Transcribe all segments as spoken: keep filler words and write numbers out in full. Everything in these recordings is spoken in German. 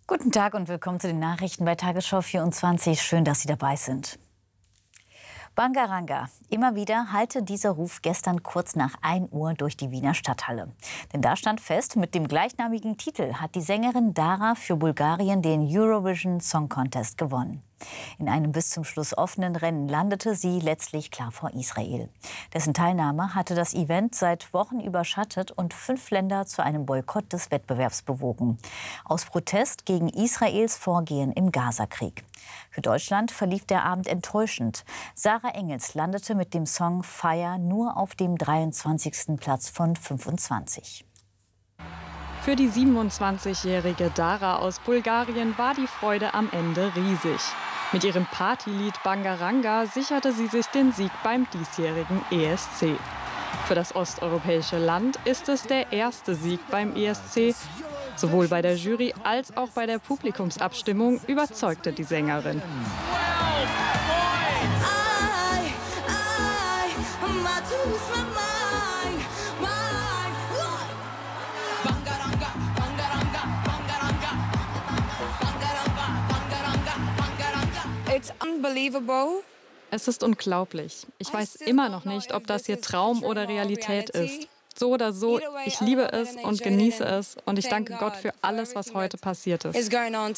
Guten Tag und willkommen zu den Nachrichten bei Tagesschau vierundzwanzig. Schön, dass Sie dabei sind. Bangaranga. Immer wieder hallte dieser Ruf gestern kurz nach ein Uhr durch die Wiener Stadthalle. Denn da stand fest, mit dem gleichnamigen Titel hat die Sängerin Dara für Bulgarien den Eurovision Song Contest gewonnen. In einem bis zum Schluss offenen Rennen landete sie letztlich klar vor Israel. Dessen Teilnahme hatte das Event seit Wochen überschattet und fünf Länder zu einem Boykott des Wettbewerbs bewogen. Aus Protest gegen Israels Vorgehen im Gazakrieg. Für Deutschland verlief der Abend enttäuschend. Sarah Engels landete mit dem Song Fire nur auf dem dreiundzwanzigsten Platz von fünfundzwanzig. Für die siebenundzwanzigjährige Dara aus Bulgarien war die Freude am Ende riesig. Mit ihrem Partylied Bangaranga sicherte sie sich den Sieg beim diesjährigen E S C. Für das osteuropäische Land ist es der erste Sieg beim E S C. Sowohl bei der Jury als auch bei der Publikumsabstimmung überzeugte die Sängerin. It's unbelievable. Es ist unglaublich. Ich weiß immer noch nicht, ob das hier Traum oder Realität ist. So oder so, ich liebe es und genieße es und ich danke Gott für alles, was heute passiert ist.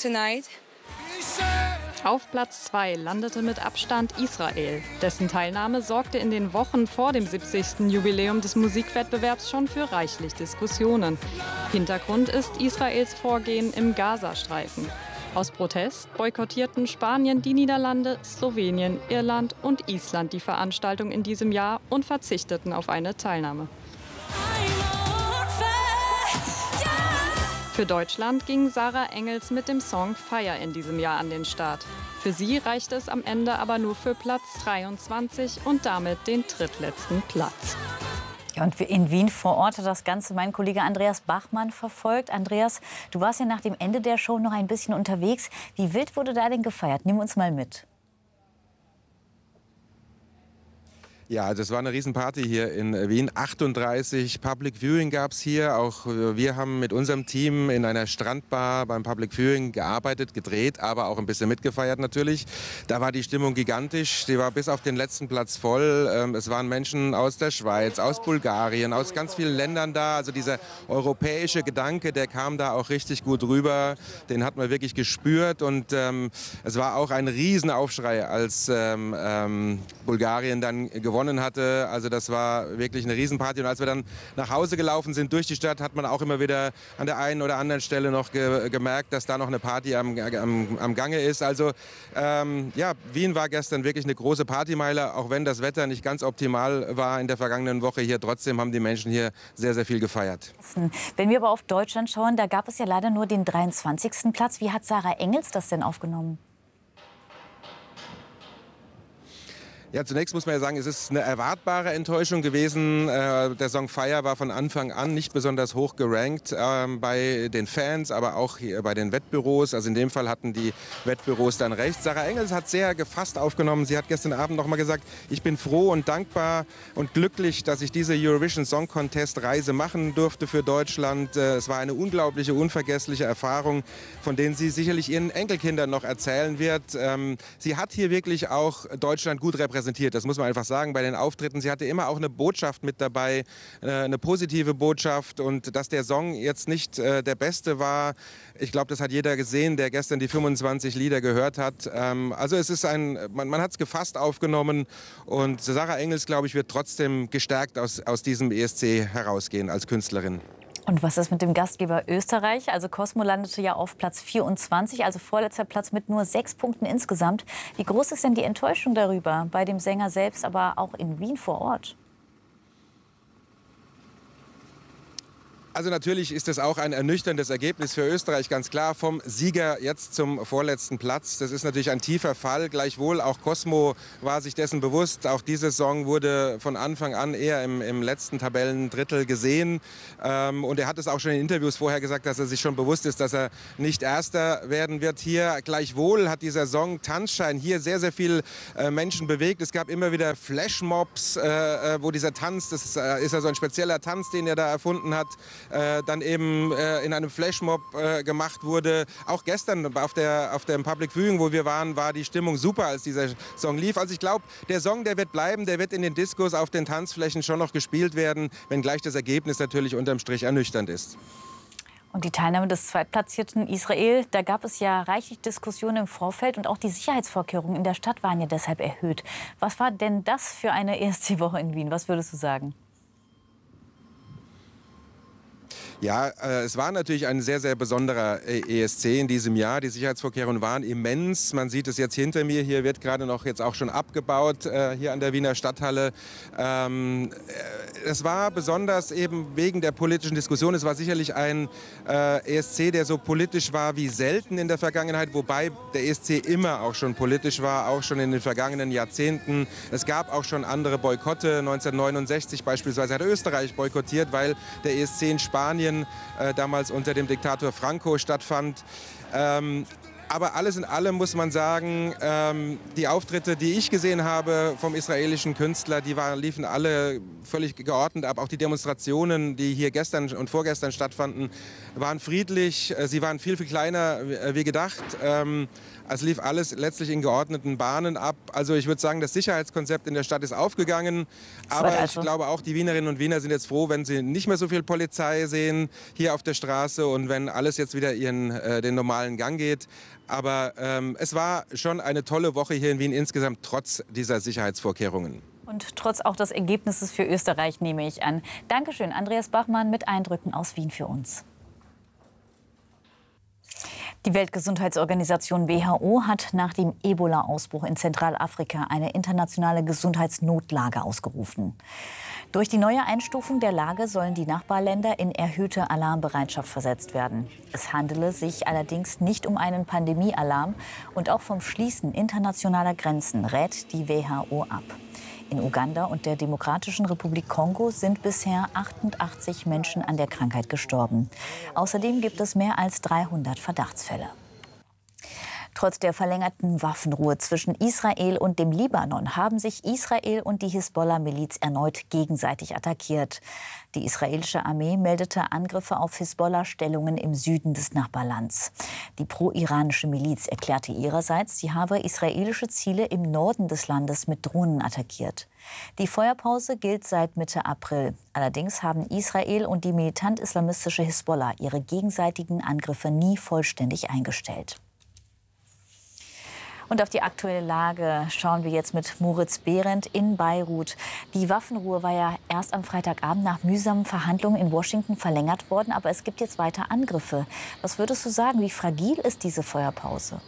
Auf Platz zwei landete mit Abstand Israel. Dessen Teilnahme sorgte in den Wochen vor dem siebzigsten Jubiläum des Musikwettbewerbs schon für reichlich Diskussionen. Hintergrund ist Israels Vorgehen im Gazastreifen. Aus Protest boykottierten Spanien, die Niederlande, Slowenien, Irland und Island die Veranstaltung in diesem Jahr und verzichteten auf eine Teilnahme. Für Deutschland ging Sarah Engels mit dem Song Fire in diesem Jahr an den Start. Für sie reichte es am Ende aber nur für Platz dreiundzwanzig und damit den drittletzten Platz. Ja, und in Wien vor Ort hat das Ganze mein Kollege Andreas Bachmann verfolgt. Andreas, du warst ja nach dem Ende der Show noch ein bisschen unterwegs. Wie wild wurde da denn gefeiert? Nimm uns mal mit. Ja, also es war eine Riesenparty hier in Wien. achtunddreißig Public Viewing gab es hier. Auch wir haben mit unserem Team in einer Strandbar beim Public Viewing gearbeitet, gedreht, aber auch ein bisschen mitgefeiert natürlich. Da war die Stimmung gigantisch. Die war bis auf den letzten Platz voll. Es waren Menschen aus der Schweiz, aus Bulgarien, aus ganz vielen Ländern da. Also dieser europäische Gedanke, der kam da auch richtig gut rüber. Den hat man wirklich gespürt. Und ähm, es war auch ein Riesenaufschrei, als ähm, ähm, Bulgarien dann gewonnen hatte. Also das war wirklich eine Riesenparty. Und als wir dann nach Hause gelaufen sind durch die Stadt, hat man auch immer wieder an der einen oder anderen Stelle noch ge gemerkt, dass da noch eine Party am, am, am Gange ist. Also ähm, ja, Wien war gestern wirklich eine große Partymeile, auch wenn das Wetter nicht ganz optimal war in der vergangenen Woche hier. Trotzdem haben die Menschen hier sehr, sehr viel gefeiert. Wenn wir aber auf Deutschland schauen, da gab es ja leider nur den dreiundzwanzigsten Platz. Wie hat Sarah Engels das denn aufgenommen? Ja, zunächst muss man ja sagen, es ist eine erwartbare Enttäuschung gewesen. Äh, der Song Fire war von Anfang an nicht besonders hoch gerankt äh, bei den Fans, aber auch hier bei den Wettbüros. Also in dem Fall hatten die Wettbüros dann recht. Sarah Engels hat sehr gefasst aufgenommen. Sie hat gestern Abend noch mal gesagt, ich bin froh und dankbar und glücklich, dass ich diese Eurovision Song Contest Reise machen durfte für Deutschland. Äh, es war eine unglaubliche, unvergessliche Erfahrung, von denen sie sicherlich ihren Enkelkindern noch erzählen wird. Ähm, sie hat hier wirklich auch Deutschland gut repräsentiert. Das muss man einfach sagen bei den Auftritten. Sie hatte immer auch eine Botschaft mit dabei, eine positive Botschaft. Und dass der Song jetzt nicht äh, der beste war, ich glaube, das hat jeder gesehen, der gestern die fünfundzwanzig Lieder gehört hat. Ähm, also es ist ein, man, man hat es gefasst aufgenommen. Und Sarah Engels, glaube ich, wird trotzdem gestärkt aus, aus diesem E S C herausgehen als Künstlerin. Und was ist mit dem Gastgeber Österreich? Also Cosmo landete ja auf Platz vierundzwanzig, also vorletzter Platz mit nur sechs Punkten insgesamt. Wie groß ist denn die Enttäuschung darüber bei dem Sänger selbst, aber auch in Wien vor Ort? Also natürlich ist das auch ein ernüchterndes Ergebnis für Österreich, ganz klar. Vom Sieger jetzt zum vorletzten Platz. Das ist natürlich ein tiefer Fall. Gleichwohl, auch Cosmo war sich dessen bewusst. Auch dieser Song wurde von Anfang an eher im, im letzten Tabellendrittel gesehen. Ähm, und er hat es auch schon in Interviews vorher gesagt, dass er sich schon bewusst ist, dass er nicht Erster werden wird hier. Gleichwohl hat dieser Song Tanzschein hier sehr, sehr viel äh, Menschen bewegt. Es gab immer wieder Flashmobs, äh, wo dieser Tanz, das ist, äh, ist ja so ein spezieller Tanz, den er da erfunden hat, äh, dann eben äh, in einem Flashmob äh, gemacht wurde. Auch gestern auf der auf dem Public Viewing, wo wir waren, war die Stimmung super, als dieser Song lief. Also ich glaube, der Song, der wird bleiben, der wird in den Diskos, auf den Tanzflächen schon noch gespielt werden, wenngleich das Ergebnis natürlich unterm Strich ernüchternd ist. Und die Teilnahme des zweitplatzierten Israel, da gab es ja reichlich Diskussionen im Vorfeld und auch die Sicherheitsvorkehrungen in der Stadt waren ja deshalb erhöht. Was war denn das für eine E S C-Woche in Wien? Was würdest du sagen? Ja, äh, es war natürlich ein sehr, sehr besonderer E S C in diesem Jahr. Die Sicherheitsvorkehrungen waren immens. Man sieht es jetzt hinter mir. Hier wird gerade noch jetzt auch schon abgebaut, äh, hier an der Wiener Stadthalle. Ähm, es war besonders eben wegen der politischen Diskussion. Es war sicherlich ein äh, E S C, der so politisch war wie selten in der Vergangenheit, wobei der E S C immer auch schon politisch war, auch schon in den vergangenen Jahrzehnten. Es gab auch schon andere Boykotte. neunzehnhundertneunundsechzig beispielsweise hat Österreich boykottiert, weil der E S C in Spanien Äh, damals unter dem Diktator Franco stattfand. Ähm, aber alles in allem muss man sagen, ähm, die Auftritte, die ich gesehen habe vom israelischen Künstler, die waren, liefen alle völlig geordnet ab. Auch die Demonstrationen, die hier gestern und vorgestern stattfanden, waren friedlich. Sie waren viel, viel kleiner wie gedacht. Ähm, Es lief alles letztlich in geordneten Bahnen ab. Also ich würde sagen, das Sicherheitskonzept in der Stadt ist aufgegangen. Aber also. ich glaube auch, die Wienerinnen und Wiener sind jetzt froh, wenn sie nicht mehr so viel Polizei sehen hier auf der Straße und wenn alles jetzt wieder ihren, äh, den normalen Gang geht. Aber ähm, es war schon eine tolle Woche hier in Wien insgesamt, trotz dieser Sicherheitsvorkehrungen. Und trotz auch des Ergebnisses für Österreich, nehme ich an. Dankeschön, Andreas Bachmann mit Eindrücken aus Wien für uns. Die Weltgesundheitsorganisation W H O hat nach dem Ebola-Ausbruch in Zentralafrika eine internationale Gesundheitsnotlage ausgerufen. Durch die neue Einstufung der Lage sollen die Nachbarländer in erhöhte Alarmbereitschaft versetzt werden. Es handele sich allerdings nicht um einen Pandemiealarm und auch vom Schließen internationaler Grenzen rät die W H O ab. In Uganda und der Demokratischen Republik Kongo sind bisher achtundachtzig Menschen an der Krankheit gestorben. Außerdem gibt es mehr als dreihundert Verdachtsfälle. Trotz der verlängerten Waffenruhe zwischen Israel und dem Libanon haben sich Israel und die Hisbollah-Miliz erneut gegenseitig attackiert. Die israelische Armee meldete Angriffe auf Hisbollah-Stellungen im Süden des Nachbarlands. Die pro-iranische Miliz erklärte ihrerseits, sie habe israelische Ziele im Norden des Landes mit Drohnen attackiert. Die Feuerpause gilt seit Mitte April. Allerdings haben Israel und die militant-islamistische Hisbollah ihre gegenseitigen Angriffe nie vollständig eingestellt. Und auf die aktuelle Lage schauen wir jetzt mit Moritz Behrendt in Beirut. Die Waffenruhe war ja erst am Freitagabend nach mühsamen Verhandlungen in Washington verlängert worden, aber es gibt jetzt weiter Angriffe. Was würdest du sagen, wie fragil ist diese Feuerpause?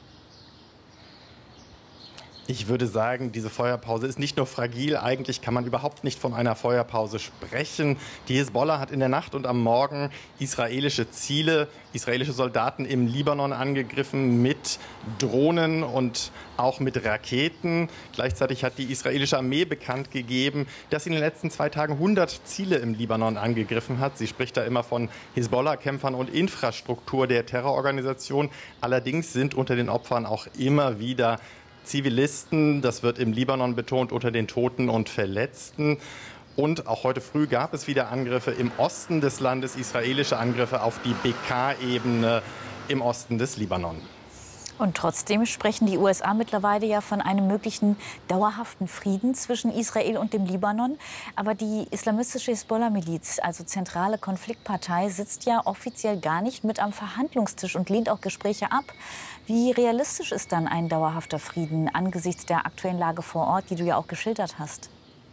Ich würde sagen, diese Feuerpause ist nicht nur fragil, eigentlich kann man überhaupt nicht von einer Feuerpause sprechen. Die Hisbollah hat in der Nacht und am Morgen israelische Ziele, israelische Soldaten im Libanon angegriffen mit Drohnen und auch mit Raketen. Gleichzeitig hat die israelische Armee bekannt gegeben, dass sie in den letzten zwei Tagen hundert Ziele im Libanon angegriffen hat. Sie spricht da immer von Hisbollah-Kämpfern und Infrastruktur der Terrororganisation. Allerdings sind unter den Opfern auch immer wieder Zivilisten, das wird im Libanon betont, unter den Toten und Verletzten. Und auch heute früh gab es wieder Angriffe im Osten des Landes, israelische Angriffe auf die B K-Ebene im Osten des Libanon. Und trotzdem sprechen die U S A mittlerweile ja von einem möglichen dauerhaften Frieden zwischen Israel und dem Libanon. Aber die islamistische Hisbollah-Miliz, also zentrale Konfliktpartei, sitzt ja offiziell gar nicht mit am Verhandlungstisch und lehnt auch Gespräche ab. Wie realistisch ist dann ein dauerhafter Frieden angesichts der aktuellen Lage vor Ort, die du ja auch geschildert hast?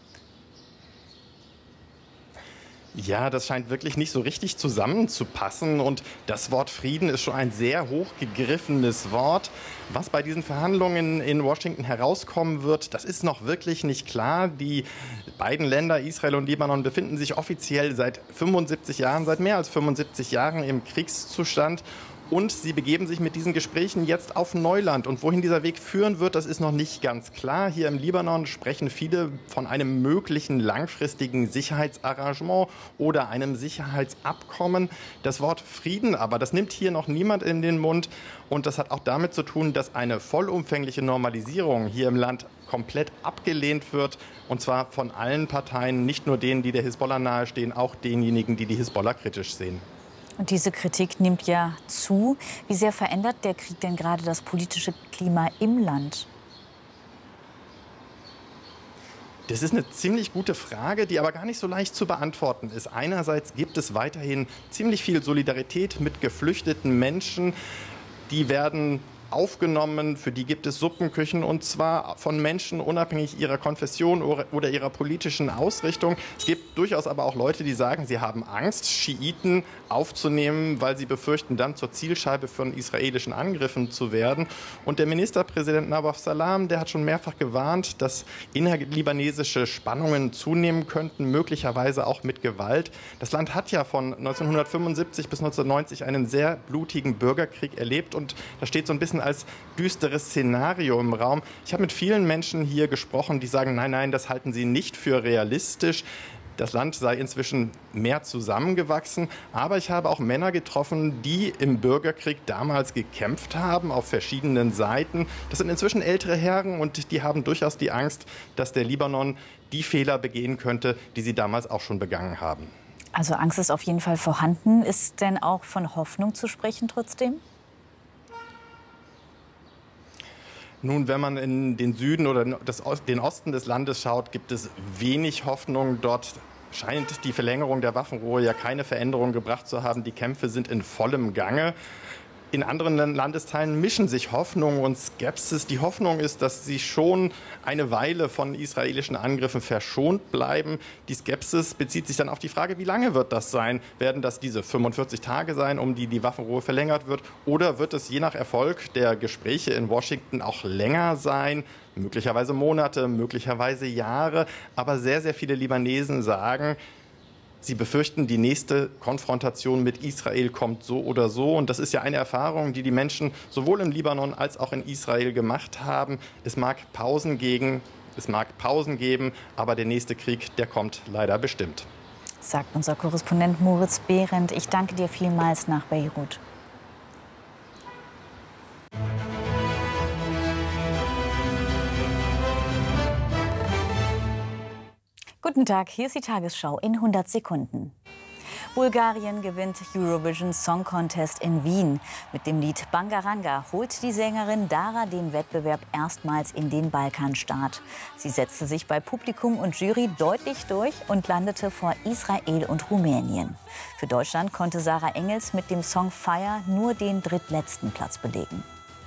Ja, das scheint wirklich nicht so richtig zusammenzupassen. Und das Wort Frieden ist schon ein sehr hochgegriffenes Wort. Was bei diesen Verhandlungen in Washington herauskommen wird, das ist noch wirklich nicht klar. Die beiden Länder, Israel und Libanon, befinden sich offiziell seit fünfundsiebzig Jahren, seit mehr als fünfundsiebzig Jahren im Kriegszustand. Und sie begeben sich mit diesen Gesprächen jetzt auf Neuland. Und wohin dieser Weg führen wird, das ist noch nicht ganz klar. Hier im Libanon sprechen viele von einem möglichen langfristigen Sicherheitsarrangement oder einem Sicherheitsabkommen. Das Wort Frieden aber, das nimmt hier noch niemand in den Mund. Und das hat auch damit zu tun, dass eine vollumfängliche Normalisierung hier im Land komplett abgelehnt wird. Und zwar von allen Parteien, nicht nur denen, die der Hisbollah nahestehen, auch denjenigen, die die Hisbollah kritisch sehen. Und diese Kritik nimmt ja zu. Wie sehr verändert der Krieg denn gerade das politische Klima im Land? Das ist eine ziemlich gute Frage, die aber gar nicht so leicht zu beantworten ist. Einerseits gibt es weiterhin ziemlich viel Solidarität mit geflüchteten Menschen. Die werden aufgenommen, für die gibt es Suppenküchen, und zwar von Menschen unabhängig ihrer Konfession oder ihrer politischen Ausrichtung. Es gibt durchaus aber auch Leute, die sagen, sie haben Angst, Schiiten aufzunehmen, weil sie befürchten, dann zur Zielscheibe von israelischen Angriffen zu werden. Und der Ministerpräsident Nawaf Salam, der hat schon mehrfach gewarnt, dass innerlibanesische Spannungen zunehmen könnten, möglicherweise auch mit Gewalt. Das Land hat ja von neunzehnhundertfünfundsiebzig bis neunzehnhundertneunzig einen sehr blutigen Bürgerkrieg erlebt, und da steht so ein bisschen als düsteres Szenario im Raum. Ich habe mit vielen Menschen hier gesprochen, die sagen, nein, nein, das halten sie nicht für realistisch. Das Land sei inzwischen mehr zusammengewachsen. Aber ich habe auch Männer getroffen, die im Bürgerkrieg damals gekämpft haben, auf verschiedenen Seiten. Das sind inzwischen ältere Herren, und die haben durchaus die Angst, dass der Libanon die Fehler begehen könnte, die sie damals auch schon begangen haben. Also Angst ist auf jeden Fall vorhanden. Ist denn auch von Hoffnung zu sprechen trotzdem? Nun, wenn man in den Süden oder das, den Osten des Landes schaut, gibt es wenig Hoffnung. Dort scheint die Verlängerung der Waffenruhe ja keine Veränderung gebracht zu haben. Die Kämpfe sind in vollem Gange. In anderen Landesteilen mischen sich Hoffnung und Skepsis. Die Hoffnung ist, dass sie schon eine Weile von israelischen Angriffen verschont bleiben. Die Skepsis bezieht sich dann auf die Frage, wie lange wird das sein? Werden das diese fünfundvierzig Tage sein, um die die Waffenruhe verlängert wird? Oder wird es je nach Erfolg der Gespräche in Washington auch länger sein? Möglicherweise Monate, möglicherweise Jahre. Aber sehr, sehr viele Libanesen sagen, sie befürchten, die nächste Konfrontation mit Israel kommt so oder so. Und das ist ja eine Erfahrung, die die Menschen sowohl im Libanon als auch in Israel gemacht haben. Es mag Pausen geben, es mag Pausen geben, aber der nächste Krieg, der kommt leider bestimmt. Sagt unser Korrespondent Moritz Behrendt. Ich danke dir vielmals nach Beirut. Guten Tag, hier ist die Tagesschau in hundert Sekunden. Bulgarien gewinnt Eurovision Song Contest in Wien. Mit dem Lied Bangaranga holt die Sängerin Dara den Wettbewerb erstmals in den Balkanstaat. Sie setzte sich bei Publikum und Jury deutlich durch und landete vor Israel und Rumänien. Für Deutschland konnte Sarah Engels mit dem Song Fire nur den drittletzten Platz belegen.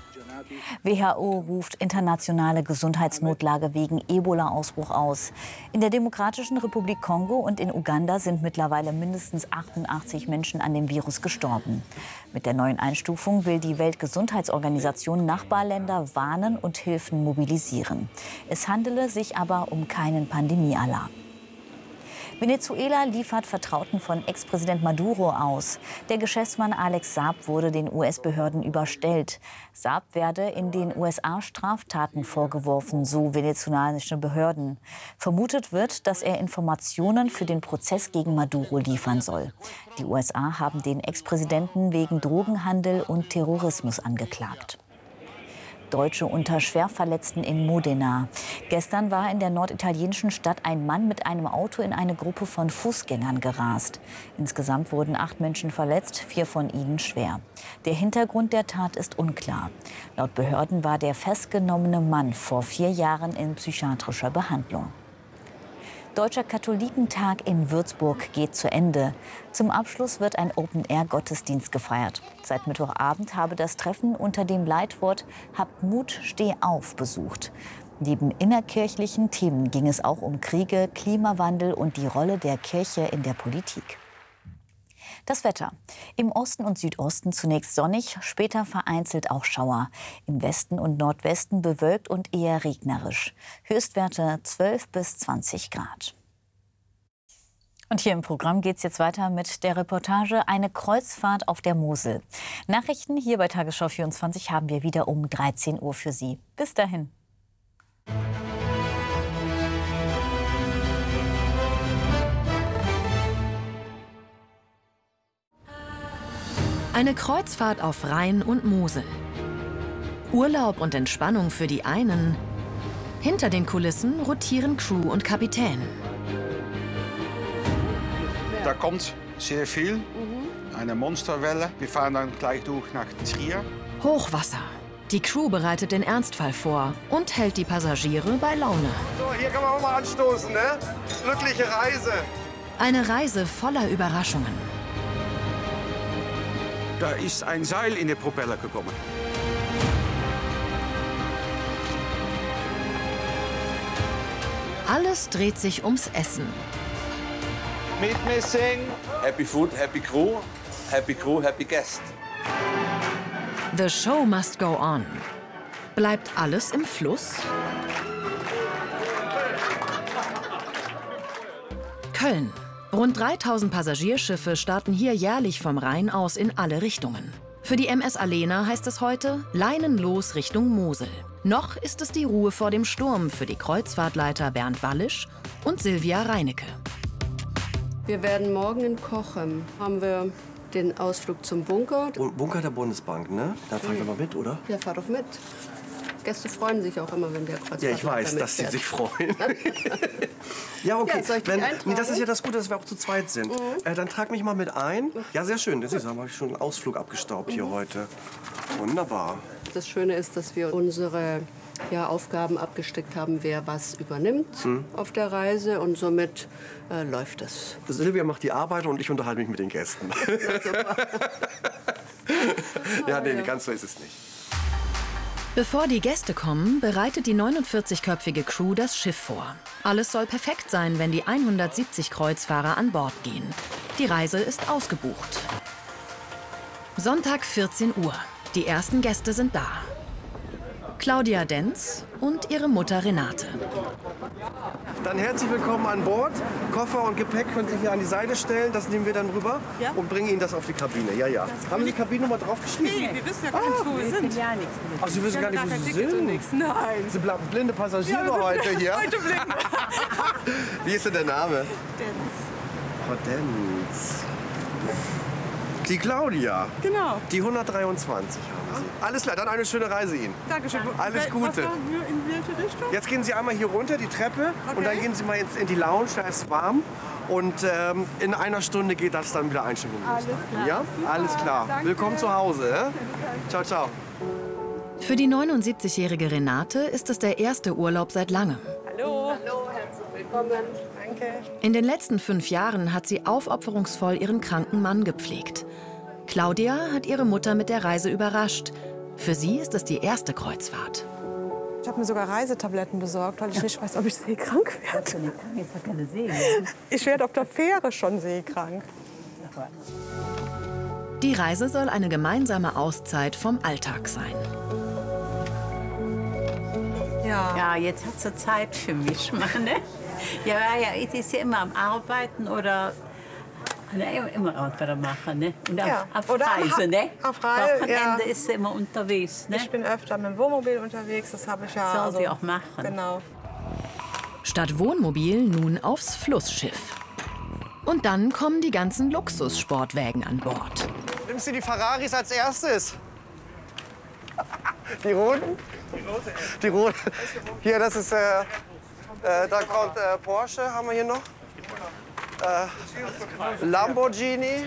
W H O ruft internationale Gesundheitsnotlage wegen Ebola-Ausbruch aus. In der Demokratischen Republik Kongo und in Uganda sind mittlerweile mindestens achtundachtzig Menschen an dem Virus gestorben. Mit der neuen Einstufung will die Weltgesundheitsorganisation Nachbarländer warnen und Hilfen mobilisieren. Es handele sich aber um keinen Pandemiealarm. Venezuela liefert Vertrauten von Ex-Präsident Maduro aus. Der Geschäftsmann Alex Saab wurde den U S-Behörden überstellt. Saab werde in den U S A Straftaten vorgeworfen, so venezolanische Behörden. Vermutet wird, dass er Informationen für den Prozess gegen Maduro liefern soll. Die U S A haben den Ex-Präsidenten wegen Drogenhandel und Terrorismus angeklagt. Deutsche unter Schwerverletzten in Modena. Gestern war in der norditalienischen Stadt ein Mann mit einem Auto in eine Gruppe von Fußgängern gerast. Insgesamt wurden acht Menschen verletzt, vier von ihnen schwer. Der Hintergrund der Tat ist unklar. Laut Behörden war der festgenommene Mann vor vier Jahren in psychiatrischer Behandlung. Deutscher Katholikentag in Würzburg geht zu Ende. Zum Abschluss wird ein Open-Air-Gottesdienst gefeiert. Seit Mittwochabend habe das Treffen unter dem Leitwort Habt Mut, steh auf besucht. Neben innerkirchlichen Themen ging es auch um Kriege, Klimawandel und die Rolle der Kirche in der Politik. Das Wetter. Im Osten und Südosten zunächst sonnig, später vereinzelt auch Schauer. Im Westen und Nordwesten bewölkt und eher regnerisch. Höchstwerte zwölf bis zwanzig Grad. Und hier im Programm geht es jetzt weiter mit der Reportage Eine Kreuzfahrt auf der Mosel. Nachrichten hier bei Tagesschau vierundzwanzig haben wir wieder um dreizehn Uhr für Sie. Bis dahin. Eine Kreuzfahrt auf Rhein und Mosel. Urlaub und Entspannung für die einen. Hinter den Kulissen rotieren Crew und Kapitän. Da kommt sehr viel, eine Monsterwelle. Wir fahren dann gleich durch nach Trier. Hochwasser. Die Crew bereitet den Ernstfall vor und hält die Passagiere bei Laune. So, hier kann man auch mal anstoßen, ne? Glückliche Reise. Eine Reise voller Überraschungen. Da ist ein Seil in den Propeller gekommen. Alles dreht sich ums Essen. Meat missing. Happy food, happy crew, happy crew, happy guest. The show must go on. Bleibt alles im Fluss? Köln. Rund dreitausend Passagierschiffe starten hier jährlich vom Rhein aus in alle Richtungen. Für die M S Alena heißt es heute leinenlos Richtung Mosel. Noch ist es die Ruhe vor dem Sturm für die Kreuzfahrtleiter Bernd Wallisch und Silvia Reinecke. Wir werden morgen in Cochem, haben wir den Ausflug zum Bunker. Bunker der Bundesbank, ne? Da fahrt ihr mal mit, oder? Ja, fahr doch mit. Gäste freuen sich auch immer, wenn der Kreuzfahrt Ja, ich weiß, dass sie sich freuen. Ja, okay. Ja, soll ich dich wenn, eintragen? nee, das ist ja das Gute, dass wir auch zu zweit sind. Mhm. Äh, dann trag mich mal mit ein. Ja, sehr schön. Das ist, haben wir schon einen Ausflug abgestaubt hier heute. Wunderbar. Das Schöne ist, dass wir unsere ja, Aufgaben abgesteckt haben, wer was übernimmt Mhm. auf der Reise. Und somit äh, läuft es. Silvia macht die Arbeit und ich unterhalte mich mit den Gästen. Ja, nee, ganz so ist es nicht. Bevor die Gäste kommen, bereitet die neunundvierzigköpfige Crew das Schiff vor. Alles soll perfekt sein, wenn die hundertsiebzig Kreuzfahrer an Bord gehen. Die Reise ist ausgebucht. Sonntag vierzehn Uhr. Die ersten Gäste sind da. Claudia Denz und ihre Mutter Renate. Dann herzlich willkommen an Bord. Koffer und Gepäck können Sie hier an die Seite stellen. Das nehmen wir dann rüber Ja? und bringen Ihnen das auf die Kabine. Ja, ja. Haben Sie die Kabinennummer draufgeschrieben? Nee, wir wissen ja gar nicht, wo wir sind. Ja, nichts. Ach, Sie wissen gar nicht, wo Sie sind? Nein. Sie bleiben blinde Passagiere Ja, wir heute sind hier. heute blind. Wie ist denn der Name? Denz. Frau Denz. Die Claudia. Genau. Die hundertdreiundzwanzig haben Sie. Alles klar, dann eine schöne Reise Ihnen. Dankeschön. Alles Was Gute. machen wir, in welche Richtung? Jetzt gehen Sie einmal hier runter, die Treppe, Okay. und dann gehen Sie mal ins, in die Lounge, da ist es warm. Und ähm, in einer Stunde geht das dann wieder Einstimmung los. Alles klar. Ja? Super. Alles klar. Danke. Willkommen zu Hause. Ja? Ciao, ciao. Für die neunundsiebzigjährige Renate ist es der erste Urlaub seit langem. Hallo. Hallo, herzlich willkommen. Danke. In den letzten fünf Jahren hat sie aufopferungsvoll ihren kranken Mann gepflegt. Claudia hat ihre Mutter mit der Reise überrascht. Für sie ist es die erste Kreuzfahrt. Ich habe mir sogar Reisetabletten besorgt, weil ich nicht weiß, ob ich seekrank werde. Ich werde auf der Fähre schon seekrank. Die Reise soll eine gemeinsame Auszeit vom Alltag sein. Ja, ja, jetzt hat sie Zeit für mich, Mann, ne? Ja, ja, ich ist ja immer am Arbeiten oder ne, immer irgendwas machen, ne? Und auf, Ja, auf oder Reise, ne? auf Reise, Wochenende ja. ist sie immer unterwegs, ne? Ich bin öfter mit dem Wohnmobil unterwegs, das habe ich ja. Soll also, sie auch machen. Genau. Statt Wohnmobil nun aufs Flussschiff. Und dann kommen die ganzen Luxussportwägen an Bord. Nimmst du die Ferraris als erstes? Die roten? Die rote. Hier, das ist, äh, äh, da kommt äh, Porsche, haben wir hier noch. Äh, Lamborghini.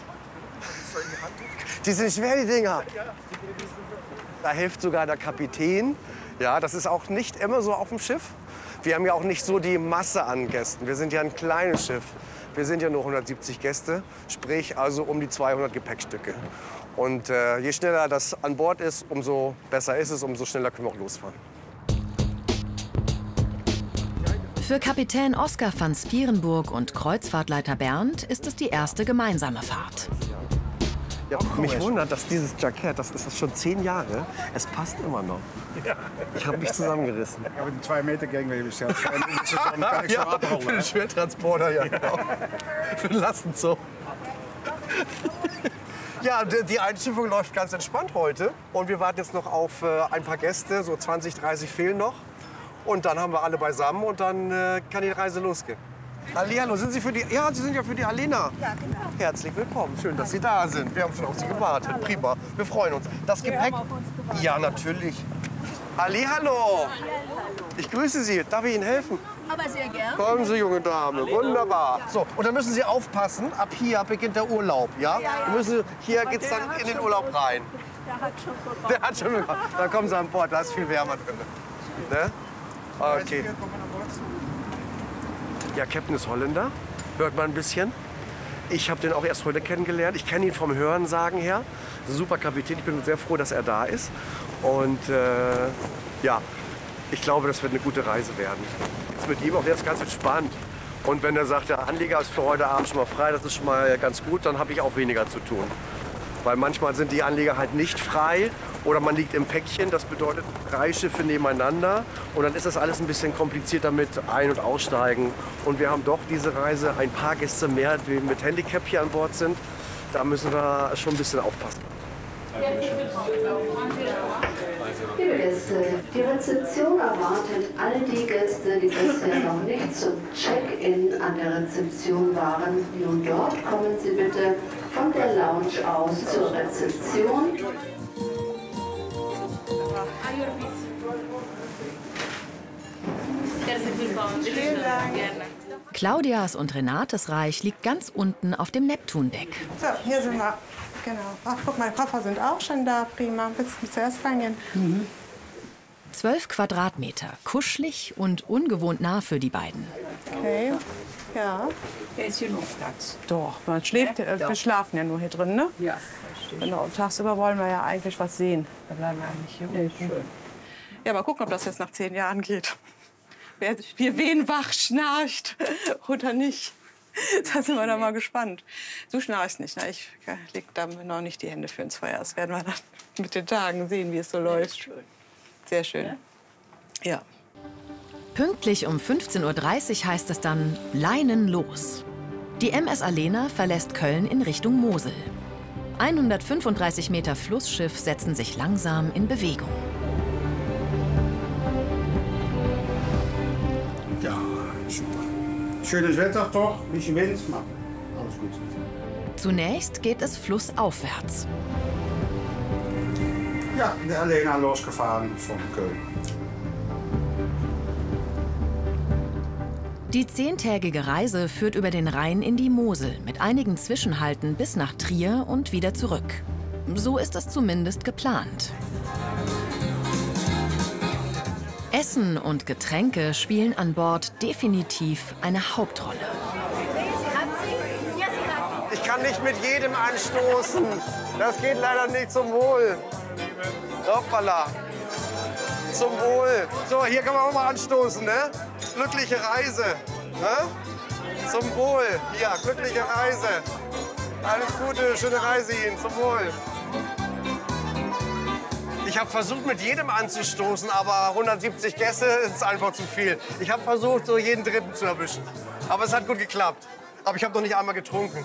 Die sind schwer, die Dinger. Da hilft sogar der Kapitän. Ja, das ist auch nicht immer so auf dem Schiff. Wir haben ja auch nicht so die Masse an Gästen. Wir sind ja ein kleines Schiff. Wir sind ja nur hundertsiebzig Gäste, sprich also um die zweihundert Gepäckstücke. Und äh, je schneller das an Bord ist, umso besser ist es, umso schneller können wir auch losfahren. Für Kapitän Oskar van Spierenburg und Kreuzfahrtleiter Bernd ist es die erste gemeinsame Fahrt. Ja, mich wundert, dass dieses Jackett, das ist das schon zehn Jahre, es passt immer noch. Ja. Ich habe mich zusammengerissen. Ja, mit den zwei Meter gegen wir bestellt. Dann kann ich so abholen. Für den Schwertransporter, ja, genau. Für den Lastenzug. Ja, die Einschiffung läuft ganz entspannt heute. Und wir warten jetzt noch auf äh, ein paar Gäste, so zwanzig, dreißig fehlen noch. Und dann haben wir alle beisammen und dann äh, kann die Reise losgehen. Hallihallo, sind Sie für die... Ja, Sie sind ja für die Alena. Ja, genau. Herzlich willkommen. Schön, dass Sie da sind. Wir haben schon auf Sie gewartet. Prima. Wir freuen uns. Das Gepäck... Ja, natürlich. Hallihallo. Ich grüße Sie. Darf ich Ihnen helfen? Aber sehr gerne. Kommen Sie, junge Dame. Wunderbar. So, und dann müssen Sie aufpassen. Ab hier beginnt der Urlaub, ja? Ja, ja. Wir müssen, hier geht's dann in den Urlaub rein. Der hat schon bekommen. Der hat schon bekommen. Dann kommen Sie an Bord. Da ist viel wärmer drin. Ne? Okay. Ja, Captain ist Holländer, hört man ein bisschen. Ich habe den auch erst heute kennengelernt. Ich kenne ihn vom Hörensagen her. Ein super Kapitän. Ich bin sehr froh, dass er da ist. Und äh, ja, ich glaube, das wird eine gute Reise werden. Jetzt mit ihm auch jetzt ganz entspannt. Und wenn er sagt, der Anleger ist für heute Abend schon mal frei, das ist schon mal ganz gut, dann habe ich auch weniger zu tun. Weil manchmal sind die Anleger halt nicht frei oder man liegt im Päckchen. Das bedeutet drei Schiffe nebeneinander und dann ist das alles ein bisschen komplizierter mit Ein- und Aussteigen. Und wir haben doch diese Reise ein paar Gäste mehr, die mit Handicap hier an Bord sind. Da müssen wir schon ein bisschen aufpassen. Liebe Gäste, die Rezeption erwartet all die Gäste, die bisher noch nicht zum Check-in an der Rezeption waren. Nun dort kommen Sie bitte von der Lounge aus zur Rezeption. Claudias und Renates Reich liegt ganz unten auf dem Neptundeck. So, hier sind wir. Genau. Ach, guck mal, Koffer sind auch schon da. Prima. Willst du zuerst reingehen? Mhm. Zwölf Quadratmeter, kuschelig und ungewohnt nah für die beiden. Okay. Ja. Hier ist hier noch Platz. Doch, man schläft, äh, wir schlafen ja nur hier drin, ne? Ja. Genau, und tagsüber wollen wir ja eigentlich was sehen. Wir bleiben ja eigentlich hier unten. Schön. Ja, mal gucken, ob das jetzt nach zehn Jahren geht. Wer, wie wen wach schnarcht oder nicht. Da sind wir dann mal gespannt. Du schnarchst nicht, ne? Ich leg da noch nicht die Hände für ins Feuer. Das werden wir dann mit den Tagen sehen, wie es so läuft. Schön. Sehr schön. Ja. Pünktlich um fünfzehn Uhr dreißig heißt es dann Leinen los. Die M S Alena verlässt Köln in Richtung Mosel. hundertfünfunddreißig Meter Flussschiff setzen sich langsam in Bewegung. Ja, super. Schönes Wetter doch, ein bisschen Wind, aber alles gut. Zunächst geht es flussaufwärts. Ja, der Alena losgefahren von Köln. Die zehntägige Reise führt über den Rhein in die Mosel mit einigen Zwischenhalten bis nach Trier und wieder zurück. So ist es zumindest geplant. Essen und Getränke spielen an Bord definitiv eine Hauptrolle. Ich kann nicht mit jedem anstoßen. Das geht leider nicht zum Wohl. Hoppala. Zum Wohl. So, hier kann man auch mal anstoßen, ne? Glückliche Reise. Ne? Zum Wohl. Ja, glückliche Reise. Alles Gute, schöne Reise Ihnen. Zum Wohl. Ich habe versucht, mit jedem anzustoßen, aber hundertsiebzig Gäste ist einfach zu viel. Ich habe versucht, so jeden Dritten zu erwischen. Aber es hat gut geklappt. Aber ich habe noch nicht einmal getrunken.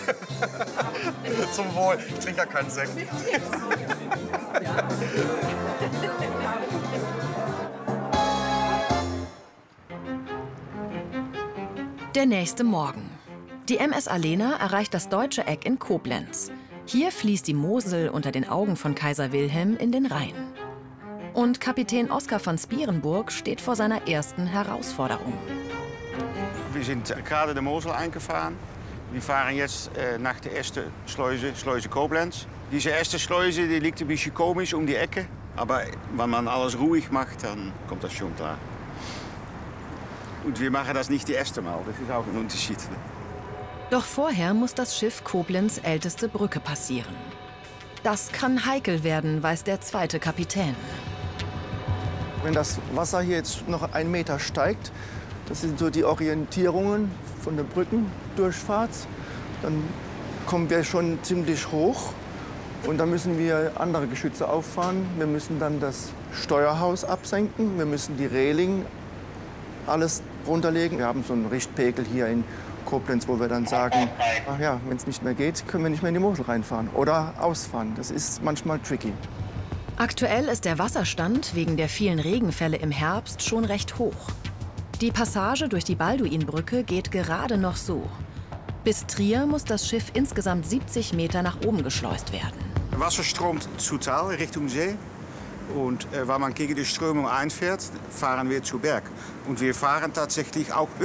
Zum Wohl. Ich trinke ja keinen Sekt. Der nächste Morgen. Die M S Alena erreicht das deutsche Eck in Koblenz. Hier fließt die Mosel unter den Augen von Kaiser Wilhelm in den Rhein. Und Kapitän Oskar von Spierenburg steht vor seiner ersten Herausforderung. Wir sind gerade de Mosel eingefahren. Wir fahren jetzt äh, nach der ersten Schleuse, Schleuse Koblenz. Diese erste Schleuse die liegt ein bisschen komisch um die Ecke. Aber wenn man alles ruhig macht, dann kommt das schon klar. Und wir machen das nicht das erste Mal. Das ist auch ein Unterschied. Doch vorher muss das Schiff Koblenz älteste Brücke passieren. Das kann heikel werden, weiß der zweite Kapitän. Wenn das Wasser hier jetzt noch einen Meter steigt, das sind so die Orientierungen von der Brückendurchfahrt, dann kommen wir schon ziemlich hoch. Und dann müssen wir andere Geschütze auffahren. Wir müssen dann das Steuerhaus absenken. Wir müssen die Reling alles runterlegen. Wir haben so einen Richtpegel hier in Koblenz, wo wir dann sagen, ach ja, wenn es nicht mehr geht, können wir nicht mehr in die Mosel reinfahren oder ausfahren. Das ist manchmal tricky. Aktuell ist der Wasserstand wegen der vielen Regenfälle im Herbst schon recht hoch. Die Passage durch die Balduinbrücke geht gerade noch so. Bis Trier muss das Schiff insgesamt siebzig Meter nach oben geschleust werden. Wasser stroomt zu Tal Richtung See. Und äh, weil man gegen die Strömung einfährt, fahren wir zu Berg. Und wir fahren tatsächlich auch